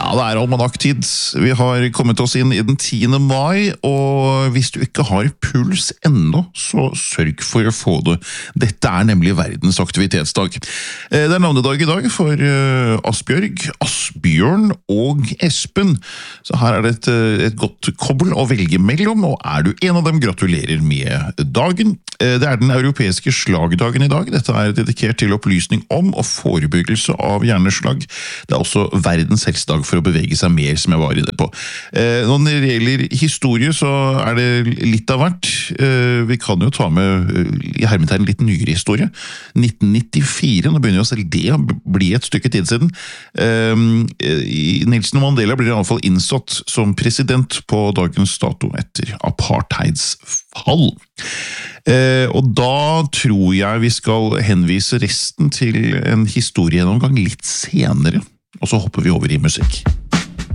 Ja, det almanakktid. Vi har kommet oss inn i den 10. mai, og hvis du ikke har puls ennå, så sørg for å få det. Dette nemlig verdens aktivitetsdag. Det navnedag i dag for Asbjørg, Asbjørn og Espen. Så her det et godt kobbel å velge mellom, og du en av dem, gratulerer med dagen. Det den europeiske slagdagen i dag. Dette dedikert til opplysning om og forebyggelse av hjerneslag. Det også verdens helsedag for å bevege seg mer, som jeg var inne på. Når det gjelder historie, så det litt av hvert. Vi kan jo ta med i hermetegn litt nyere historie. 1994, nå begynner jo selv det å bli et stykke tid siden. Nelson Mandela blir i alle fall innsatt som president på dagens dato etter apartheids fall. Og da tror jeg vi skal henvise resten til en historiegjennomgang litt senere, og så hopper vi over i musikk.